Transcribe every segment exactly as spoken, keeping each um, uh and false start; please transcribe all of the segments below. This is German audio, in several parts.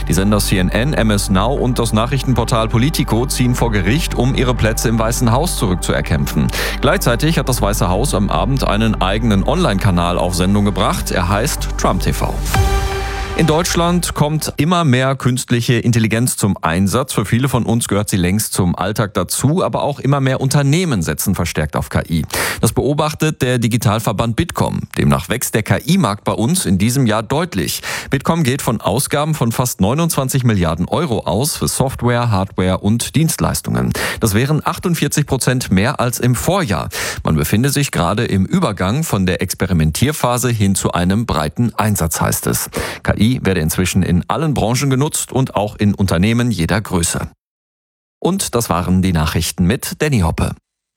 Die Sender C N N, M S Now und das Nachrichtenportal Politico ziehen vor Gericht, um ihre Plätze im Weißen Haus zurückzuerkämpfen. Gleichzeitig hat das Weiße Haus am Abend einen eigenen Online-Kanal auf Sendung gebracht. Er heißt Trump T V. In Deutschland kommt immer mehr künstliche Intelligenz zum Einsatz. Für viele von uns gehört sie längst zum Alltag dazu, aber auch immer mehr Unternehmen setzen verstärkt auf K I. Das beobachtet der Digitalverband Bitkom. Demnach wächst der K I-Markt bei uns in diesem Jahr deutlich. Bitkom geht von Ausgaben von fast neunundzwanzig Milliarden Euro aus für Software, Hardware und Dienstleistungen. Das wären achtundvierzig Prozent mehr als im Vorjahr. Man befinde sich gerade im Übergang von der Experimentierphase hin zu einem breiten Einsatz, heißt es. K I werde inzwischen in allen Branchen genutzt und auch in Unternehmen jeder Größe. Und das waren die Nachrichten mit Danny Hoppe.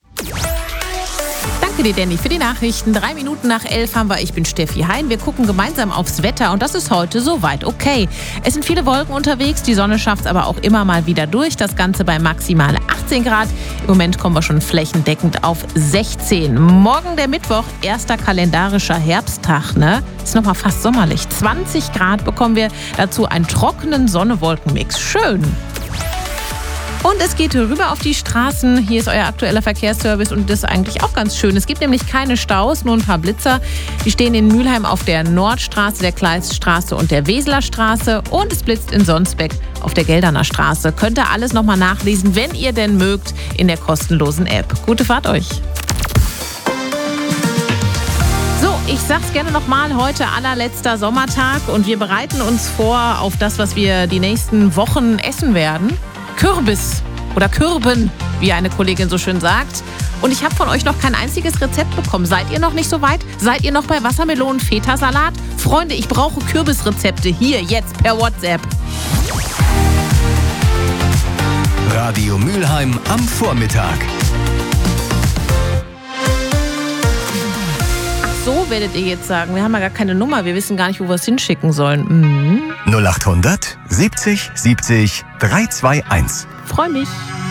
Danke dir, Danny, für die Nachrichten. Drei Minuten nach elf haben wir. Ich bin Steffi Hein. Wir gucken gemeinsam aufs Wetter und das ist heute soweit okay. Es sind viele Wolken unterwegs, die Sonne schafft es aber auch immer mal wieder durch. Das Ganze bei maximal achtzehn Grad. Im Moment kommen wir schon flächendeckend auf sechzehn. Morgen der Mittwoch, erster kalendarischer Herbsttag, ne? Ist nochmal fast sommerlich. zwanzig Grad bekommen wir, dazu einen trockenen Sonne-Wolken-Mix. Schön. Und es geht rüber auf die Straßen. Hier ist euer aktueller Verkehrsservice und das ist eigentlich auch ganz schön. Es gibt nämlich keine Staus, nur ein paar Blitzer. Die stehen in Mülheim auf der Nordstraße, der Kleiststraße und der Weseler Straße. Und es blitzt in Sonsbeck auf der Gelderner Straße. Könnt ihr alles nochmal nachlesen, wenn ihr denn mögt, in der kostenlosen App. Gute Fahrt euch. So, ich sag's gerne nochmal, heute allerletzter Sommertag und wir bereiten uns vor auf das, was wir die nächsten Wochen essen werden. Kürbis oder Kürben, wie eine Kollegin so schön sagt. Und ich habe von euch noch kein einziges Rezept bekommen. Seid ihr noch nicht so weit? Seid ihr noch bei Wassermelonen-Feta-Salat? Freunde, ich brauche Kürbisrezepte hier, jetzt per WhatsApp. Radio Mülheim am Vormittag. So werdet ihr jetzt sagen, wir haben ja gar keine Nummer, wir wissen gar nicht, wo wir es hinschicken sollen. Mhm. null achthundert siebzig siebzig drei zwei eins. Freu mich.